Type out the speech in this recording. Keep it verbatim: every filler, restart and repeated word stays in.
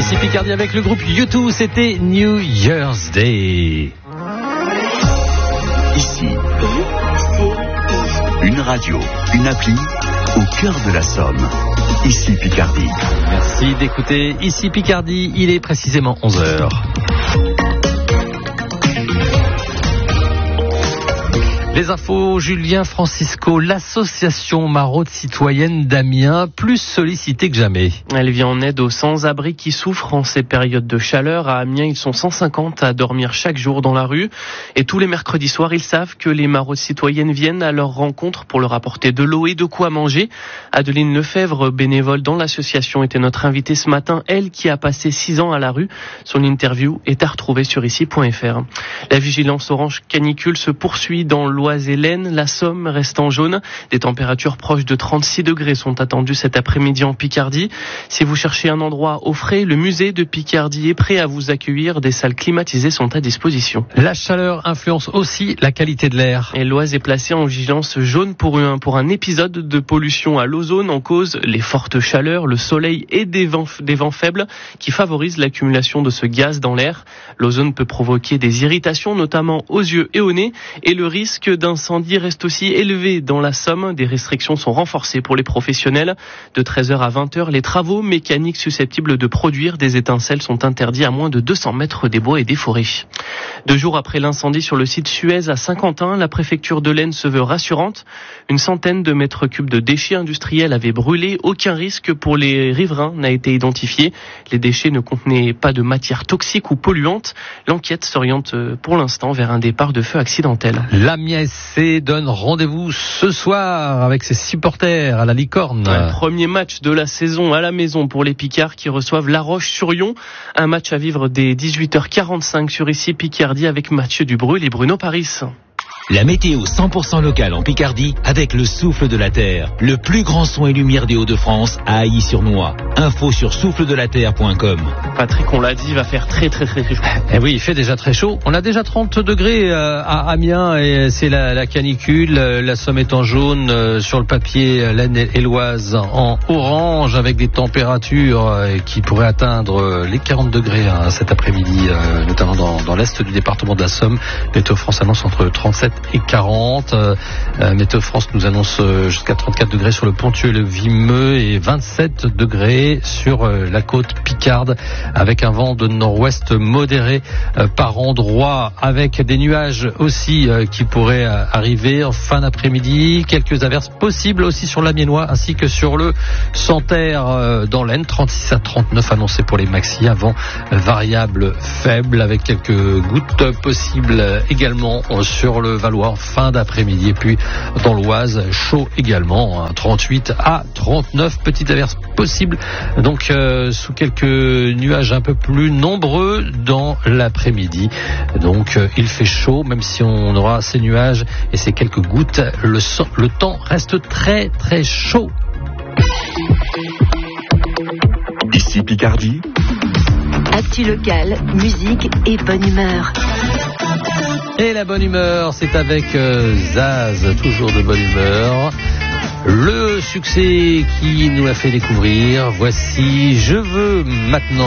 Ici Picardie avec le groupe U deux, c'était New Year's Day. Ici, une radio, une appli au cœur de la Somme. Ici Picardie. Merci d'écouter Ici Picardie, il est précisément onze heures. Les infos, Julien Francisco, l'association Maraude citoyenne d'Amiens, plus sollicitée que jamais. Elle vient en aide aux sans-abri qui souffrent en ces périodes de chaleur. À Amiens, ils sont cent cinquante à dormir chaque jour dans la rue. Et tous les mercredis soirs, ils savent que les Maraudes citoyennes viennent à leur rencontre pour leur apporter de l'eau et de quoi manger. Adeline Lefebvre, bénévole dans l'association, était notre invitée ce matin. Elle qui a passé six ans à la rue. Son interview est à retrouver sur ici point f r. La vigilance orange canicule se poursuit dans l'Oise et l'Aisne, la Somme reste en jaune. Des températures proches de trente-six degrés sont attendues cet après-midi en Picardie. Si vous cherchez un endroit au frais, le musée de Picardie est prêt à vous accueillir. Des salles climatisées sont à disposition. La chaleur influence aussi la qualité de l'air. Et l'Oise est placée en vigilance jaune pour un, pour un épisode de pollution à l'ozone. En cause, les fortes chaleurs, le soleil et des vents, des vents faibles qui favorisent l'accumulation de ce gaz dans l'air. L'ozone peut provoquer des irritations, notamment aux yeux et au nez. Et le risque d'incendie reste aussi élevé dans la Somme. Des restrictions sont renforcées pour les professionnels. De treize heures à vingt heures, les travaux mécaniques susceptibles de produire des étincelles sont interdits à moins de deux cents mètres des bois et des forêts. Deux jours après l'incendie sur le site Suez à Saint-Quentin, la préfecture de l'Aisne se veut rassurante. Une centaine de mètres cubes de déchets industriels avaient brûlé. Aucun risque pour les riverains n'a été identifié. Les déchets ne contenaient pas de matières toxiques ou polluantes. L'enquête s'oriente pour l'instant vers un départ de feu accidentel. L'Amiens S C donne rendez-vous ce soir avec ses supporters à la Licorne. Le premier match de la saison à la maison pour les Picards qui reçoivent La Roche-sur-Yon. Un match à vivre dès dix-huit heures quarante-cinq sur ici Picardie avec Mathieu Dubrul et Bruno Paris. La météo cent pour cent locale en Picardie avec le souffle de la terre. Le plus grand son et lumière des Hauts-de-France à Ailly-sur-Noix. Info sur souffle de la terre point com. Patrick, on l'a dit, va faire très très très chaud. Eh oui, il fait déjà très chaud. On a déjà trente degrés à Amiens et c'est la, la canicule. La Somme est en jaune, sur le papier l'Aisne et l'Oise en orange avec des températures qui pourraient atteindre les quarante degrés hein, cet après-midi, notamment dans, dans l'est du département de la Somme. Météo France annonce entre trente-sept et quarante. Euh, Météo France nous annonce euh, jusqu'à trente-quatre degrés sur le Ponthieu et le Vimeux et vingt-sept degrés sur euh, la côte picarde avec un vent de nord-ouest modéré euh, par endroit avec des nuages aussi euh, qui pourraient euh, arriver en fin d'après-midi. Quelques averses possibles aussi sur l'Amiénois ainsi que sur le Santerre euh, dans l'Aisne. trente-six à trente-neuf annoncés pour les maxi avant euh, variable faible avec quelques gouttes possibles euh, également euh, sur le Valois en fin d'après-midi et puis dans l'Oise chaud également hein, trente-huit à trente-neuf petites averses possibles donc euh, sous quelques nuages un peu plus nombreux dans l'après-midi donc euh, il fait chaud même si on aura ces nuages et ces quelques gouttes le, so- le temps reste très très chaud. Ici Picardie. Actu locale, musique et bonne humeur. Et la bonne humeur, c'est avec euh, Zaz, toujours de bonne humeur. Le succès qui nous a fait découvrir, voici Je veux maintenant.